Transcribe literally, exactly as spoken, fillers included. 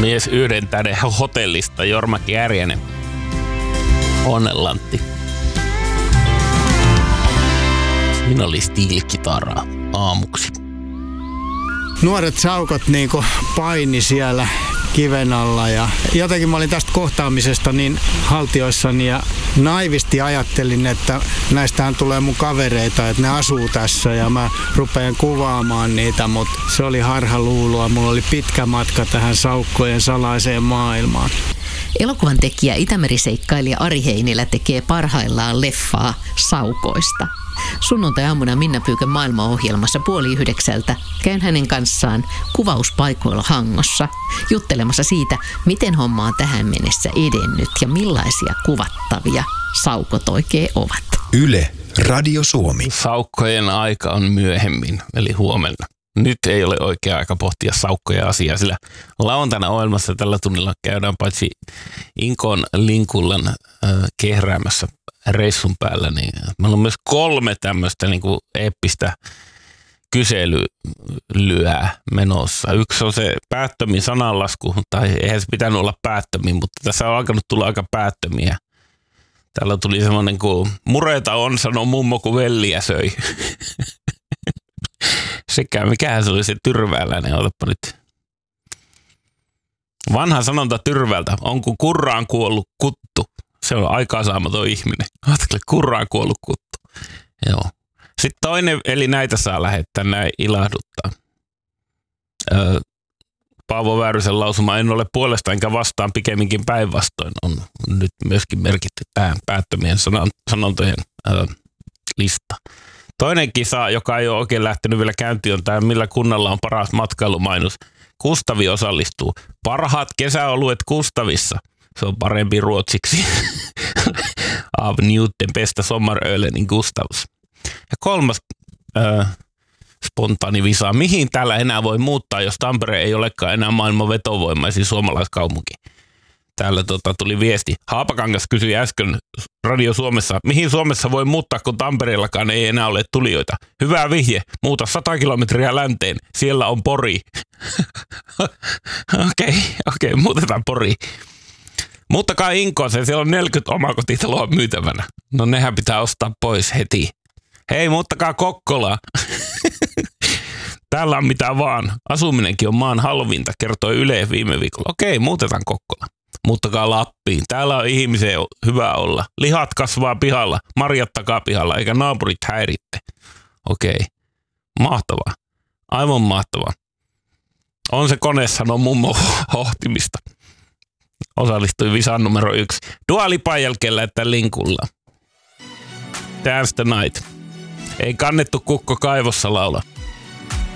mies yhden tähden hotellista, Jorma Kääriäinen. Onnenlantti. Siinä oli steel-kitaraa aamuksi. Nuoret saukot niinku paini siellä kiven alla ja jotenkin mä olin tästä kohtaamisesta niin haltioissani ja naivisti ajattelin, että näistähän tulee mun kavereita, että ne asuu tässä ja mä rupean kuvaamaan niitä, mutta se oli harhaluuloa. Mulla oli pitkä matka tähän saukkojen salaiseen maailmaan. Elokuvan tekijä Itämeri-seikkailija Ari Heinilä tekee parhaillaan leffaa saukoista. Sunnuntai-aamuna Minna Pyykön maailmaohjelmassa puoli yhdeksältä käyn hänen kanssaan kuvauspaikoilla Hangossa juttelemassa siitä, miten homma on tähän mennessä edennyt ja millaisia kuvattavia saukot oikein ovat. Yle, Radio Suomi. Saukkojen aika on myöhemmin, eli huomenna. Nyt ei ole oikea aika pohtia saukkoja asiaa, sillä lauantaina ohjelmassa tällä tunnilla käydään paitsi Inkon Linkullan äh, kehräämässä reissun päällä, niin meillä on myös kolme tämmöistä niin kuin eeppistä kyselylyä menossa. Yksi on se päättömin sananlasku, tai eihän se pitänyt olla päättömin, mutta tässä on alkanut tulla aika päättömiä. Täällä tuli semmoinen kuin mureta on, sanoo mummo, kun velliä söi. Sekä mikähän se oli se tyrvääläinen, otapa nyt. Vanha sanonta Tyrväältä on kuin kurraan kuollut kuttu. Se on aikaansaamaton ihminen. Ajattele, kurraan kuollut kuttu. Joo. Sitten toinen, eli näitä saa lähettää, näin ilahduttaa. Öö, Paavo Väyrysen lausuma en ole puolesta enkä vastaan, pikemminkin päinvastoin on nyt myöskin merkitty tähän päättömien sanontojen öö, lista. Toinen kisa, joka ei ole oikein lähtenyt vielä käyntiin, on tämä, millä kunnalla on paras matkailumainos. Kustavi osallistuu. Parhaat kesäoluet Kustavissa. Se on parempi ruotsiksi. Av Newten bästa sommarölen i Gustavs. Ja kolmas äh, spontaani visa. Mihin täällä enää voi muuttaa, jos Tampere ei olekaan enää maailman vetovoimaisin suomalaiskaupunki? Täällä tota, tuli viesti. Haapakangas kysyi äsken Radio Suomessa, mihin Suomessa voi muuttaa, kun Tampereellakaan ei enää ole tulijoita. Hyvä vihje. Muuta sata kilometriä länteen. Siellä on Pori. Okei, okei, okay, okay, muutetaan Pori. Muuttakaa Inkooseen, siellä on neljäkymmentä omakotitaloa myytävänä. No nehän pitää ostaa pois heti. Hei, muuttakaa Kokkolaa. Täällä on mitä vaan. Asuminenkin on maan halvinta, kertoi Yle viime viikolla. Okei, muutetaan Kokkola. Muuttakaa Lappiin. Täällä on ihmisen hyvä olla. Lihat kasvaa pihalla, marjat takaa pihalla, eikä naapurit häiritte. Okei, mahtavaa. Aivan mahtavaa. On se kone, sanoo mummo hohtimista. Osallistui visaan numero yksi. Dua Lipan jälkeen lähettää Linkulla. Dance the Night. Ei kannettu kukko kaivossa laula.